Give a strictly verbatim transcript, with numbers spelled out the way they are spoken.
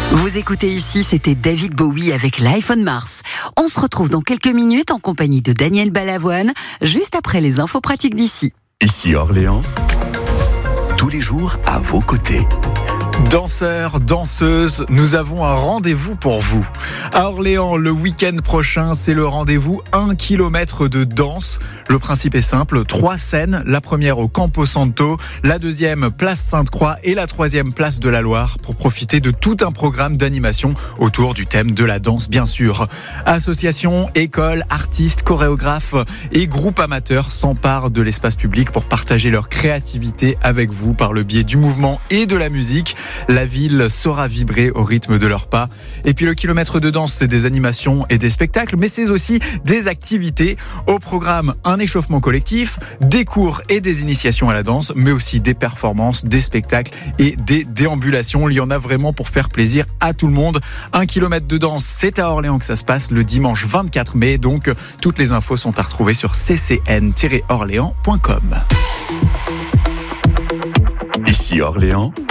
Vous écoutez ici, c'était David Bowie avec Life on Mars. On se retrouve dans quelques minutes en compagnie de Daniel Balavoine, juste après les infos pratiques d'ici. Ici Orléans, tous les jours à vos côtés. Danseurs, danseuses, nous avons un rendez-vous pour vous. À Orléans, le week-end prochain, c'est le rendez-vous un kilomètre de danse. Le principe est simple, trois scènes, la première au Campo Santo, la deuxième place Sainte-Croix et la troisième place de la Loire pour profiter de tout un programme d'animation autour du thème de la danse, bien sûr. Associations, écoles, artistes, chorégraphes et groupes amateurs s'emparent de l'espace public pour partager leur créativité avec vous par le biais du mouvement et de la musique. La ville saura vibrer au rythme de leurs pas. Et puis le kilomètre de danse, c'est des animations et des spectacles, mais c'est aussi des activités. Au programme, un échauffement collectif, des cours et des initiations à la danse, mais aussi des performances, des spectacles et des déambulations. Il y en a vraiment pour faire plaisir à tout le monde. Un kilomètre de danse, c'est à Orléans que ça se passe le dimanche vingt-quatre mai. Donc, toutes les infos sont à retrouver sur c c n tiret orléans point com. Ici Orléans,